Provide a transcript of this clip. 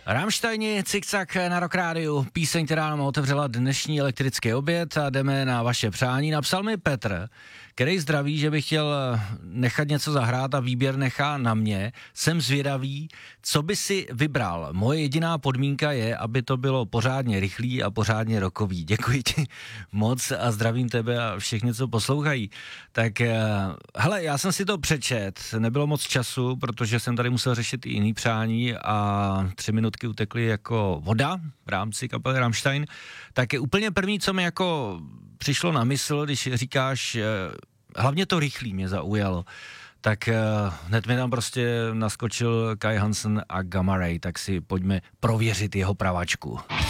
Rammsteini, Cikcak na Rock Rádiu, píseň, která nám otevřela dnešní elektrický oběd a jdeme na vaše přání. Napsal mi Petr, který zdraví, že bych chtěl nechat něco zahrát a výběr nechá na mě. Jsem zvědavý, co by si vybral. Moje jediná podmínka je, aby to bylo pořádně rychlý a pořádně rockový. Děkuji ti moc a zdravím tebe a všechny, co poslouchají. Tak hele, já jsem si to přečet, nebylo moc času, protože jsem tady musel řešit i jiný přání a 3 minutky utekly jako voda v rámci kapely Rammstein. Tak je úplně první, co mi jako přišlo na mysl, když říkáš, hlavně to rychlý mě zaujalo, tak hned mi tam prostě naskočil Kai Hansen a Gamma Ray, tak si pojďme prověřit jeho pravačku.